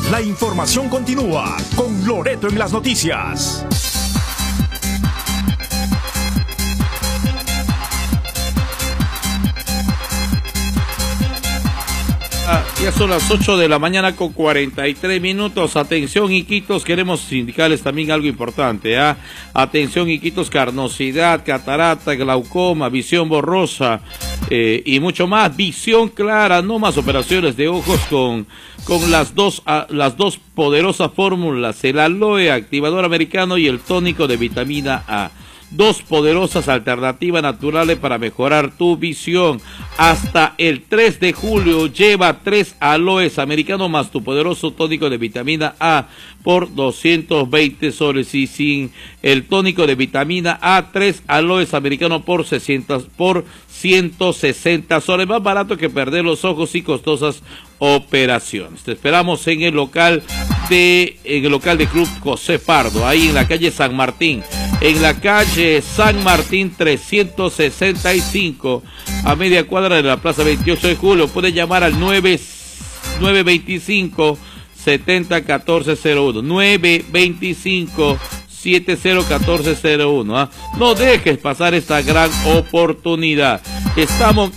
La información continúa con Loreto en las noticias. Ya son las 8 de la mañana con 43 minutos. Atención, Iquitos, queremos indicarles también algo importante. Atención, Iquitos, carnosidad, catarata, glaucoma, visión borrosa y mucho más. Visión clara, no más operaciones de ojos con las dos poderosas fórmulas, el aloe activador americano y el tónico de vitamina A. Dos poderosas alternativas naturales para mejorar tu visión. Hasta el 3 de julio lleva 3 aloes americanos más tu poderoso tónico de vitamina A por 220 soles. Y sin el tónico de vitamina A, 3 aloes americanos por 160 soles. Más barato que perder los ojos y costosas operaciones. Te esperamos en el local de Club José Pardo, ahí en la calle San Martín. En la calle San Martín 365, a media cuadra de la Plaza 28 de Julio. Puede llamar al 925-701401. 925-701401. No dejes pasar esta gran oportunidad. Estamos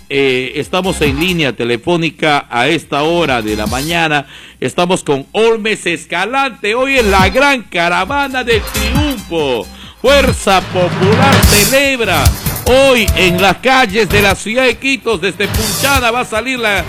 en línea telefónica a esta hora de la mañana. Estamos con Olmes Escalante. Hoy en la gran caravana del triunfo. Fuerza Popular celebra hoy en las calles de la ciudad de Iquitos. Desde Punchana va a salir la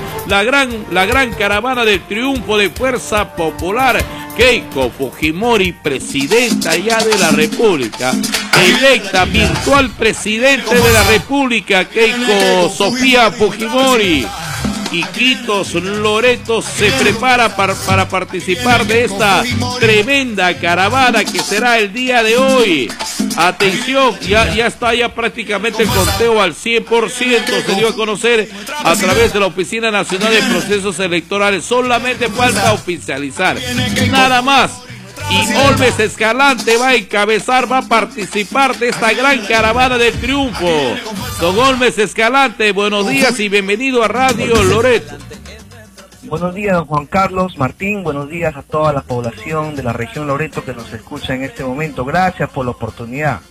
gran caravana del triunfo de Fuerza Popular. Keiko Fujimori, presidenta ya de la República, electa virtual presidente de la República, Keiko Sofía Fujimori. Iquitos, Loreto se prepara para participar de esta tremenda caravana que será el día de hoy. Atención, ya está prácticamente el conteo al 100%, se dio a conocer a través de la Oficina Nacional de Procesos Electorales. Solamente falta oficializar, nada más. Y Olmes Escalante va a encabezar, va a participar de esta gran caravana del triunfo. Don Olmes Escalante, buenos días y bienvenido a Radio Loreto. Buenos días, don Juan Carlos Martín, buenos días a toda la población de la región Loreto que nos escucha en este momento. Gracias por la oportunidad.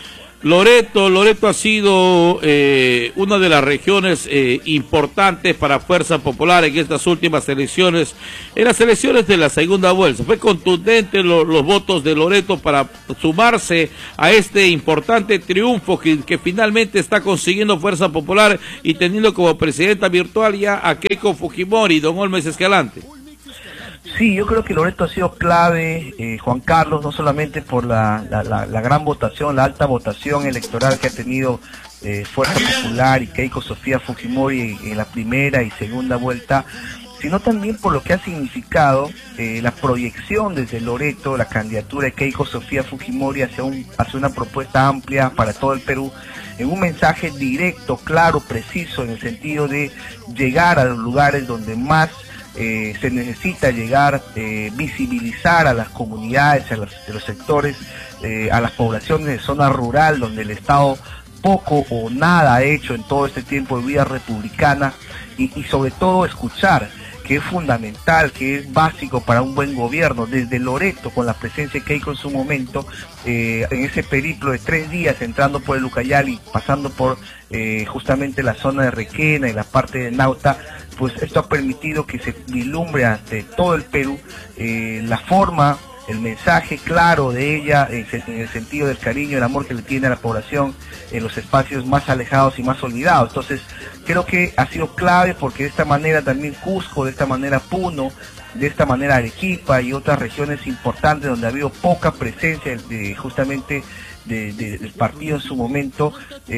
Loreto ha sido una de las regiones importantes para Fuerza Popular en estas últimas elecciones, en las elecciones de la segunda vuelta. Fue contundente los votos de Loreto para sumarse a este importante triunfo que finalmente está consiguiendo Fuerza Popular y teniendo como presidenta virtual ya a Keiko Fujimori. Don Olmes Escalante. Sí, yo creo que Loreto ha sido clave, Juan Carlos, no solamente por la gran votación, la alta votación electoral que ha tenido Fuerza Popular y Keiko Sofía Fujimori en la primera y segunda vuelta, sino también por lo que ha significado la proyección desde Loreto, la candidatura de Keiko Sofía Fujimori hacia una propuesta amplia para todo el Perú, en un mensaje directo, claro, preciso, en el sentido de llegar a los lugares donde más se necesita llegar, visibilizar a las comunidades, a los sectores, a las poblaciones de zona rural, donde el Estado poco o nada ha hecho en todo este tiempo de vida republicana, y sobre todo escuchar, que es fundamental, que es básico para un buen gobierno. Desde Loreto, con la presencia de Keiko en su momento, en ese periplo de 3 días, entrando por el Ucayali, pasando por justamente la zona de Requena y la parte de Nauta, pues esto ha permitido que se vislumbre ante todo el Perú la forma, el mensaje claro de ella en el sentido del cariño, el amor que le tiene a la población en los espacios más alejados y más olvidados. Entonces creo que ha sido clave, porque de esta manera también Cusco, de esta manera Puno, de esta manera Arequipa y otras regiones importantes donde ha habido poca presencia justamente del partido en su momento,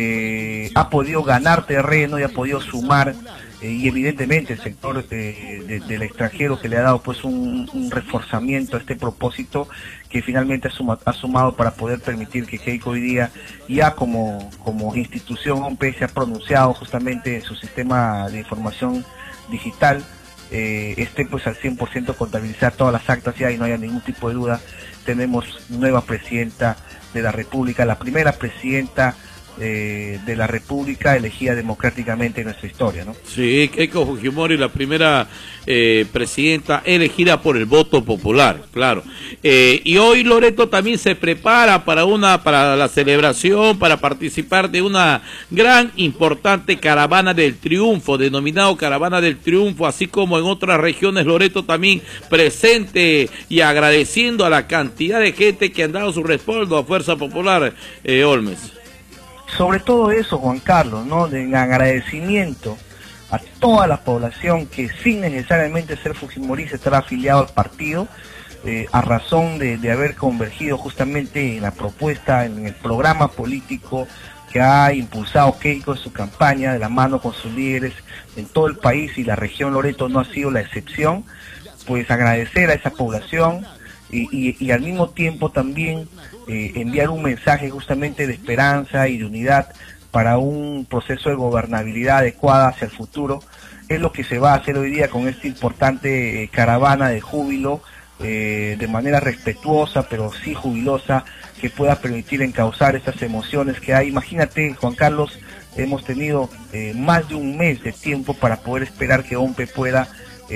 ha podido ganar terreno y ha podido sumar, y evidentemente el sector del extranjero, que le ha dado pues un reforzamiento a este propósito, que finalmente ha sumado para poder permitir que Keiko hoy día, ya como institución OMPE, se ha pronunciado justamente en su sistema de información digital, esté pues al 100% contabilizar todas las actas ya, y no haya ningún tipo de duda. Tenemos nueva presidenta de la República, la primera presidenta de la República elegida democráticamente en nuestra historia, ¿no? Sí, Keiko Fujimori, la primera presidenta elegida por el voto popular, claro. Y hoy Loreto también se prepara para la celebración, para participar de una gran importante caravana del triunfo, denominado Caravana del Triunfo, así como en otras regiones. Loreto también presente y agradeciendo a la cantidad de gente que han dado su respaldo a Fuerza Popular, Olmes. Sobre todo eso, Juan Carlos, ¿no? En agradecimiento a toda la población que sin necesariamente ser fujimorista estará afiliado al partido, a razón de haber convergido justamente en la propuesta, en el programa político que ha impulsado Keiko en su campaña, de la mano con sus líderes en todo el país, y la región Loreto no ha sido la excepción. Pues agradecer a esa población y al mismo tiempo también enviar un mensaje justamente de esperanza y de unidad para un proceso de gobernabilidad adecuada hacia el futuro. Es lo que se va a hacer hoy día con esta importante caravana de júbilo, de manera respetuosa pero sí jubilosa, que pueda permitir encauzar estas emociones que hay. Imagínate, Juan Carlos, hemos tenido más de un mes de tiempo para poder esperar que OMPE pueda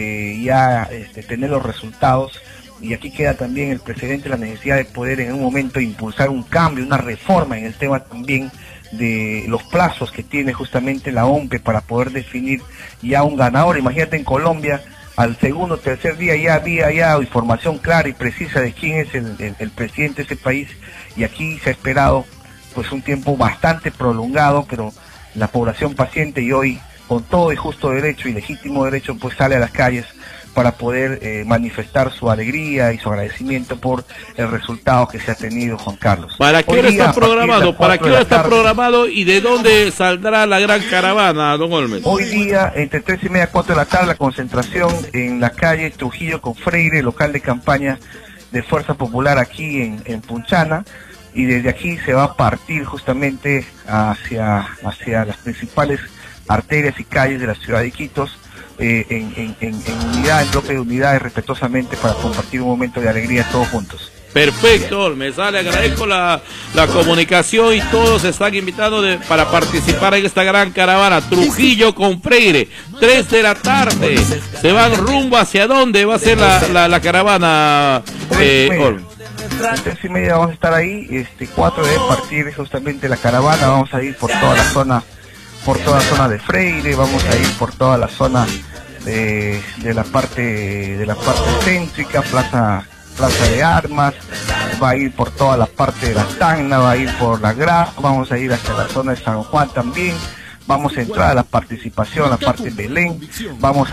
tener los resultados, y aquí queda también el precedente, la necesidad de poder en un momento impulsar un cambio, una reforma en el tema también de los plazos que tiene justamente la OMPE para poder definir ya un ganador. Imagínate, en Colombia al segundo o tercer día ya había información clara y precisa de quién es el presidente de ese país, y aquí se ha esperado pues un tiempo bastante prolongado, pero la población paciente, y hoy con todo y justo derecho y legítimo derecho, pues sale a las calles para poder manifestar su alegría y su agradecimiento por el resultado que se ha tenido, Juan Carlos. ¿Para qué hora está programado? ¿Para qué hora está programado y de dónde saldrá la gran caravana, don Olmes? Hoy día, entre 3:30 y 4 de la tarde, la concentración en la calle Trujillo con Freire, local de campaña de Fuerza Popular aquí en Punchana, y desde aquí se va a partir justamente hacia las principales arterias y calles de la ciudad de Iquitos, en unidad, en bloque de unidades, respetuosamente, para compartir un momento de alegría todos juntos. Perfecto, Olmes. Le agradezco la comunicación, y todos están invitados para participar en esta gran caravana. Trujillo con Freire, 3 de la tarde. Se van rumbo hacia dónde va a ser la caravana, Olmes. 3:30 vamos a estar ahí, 4 de partir justamente la caravana. Vamos a ir por toda la zona, de Freire, vamos a ir por toda la zona de la parte céntrica, plaza de Armas, va a ir por toda la parte de la Tacna, va a ir por la Gra, vamos a ir hacia la zona de San Juan también, vamos a entrar a la participación, a la parte de Belén, vamos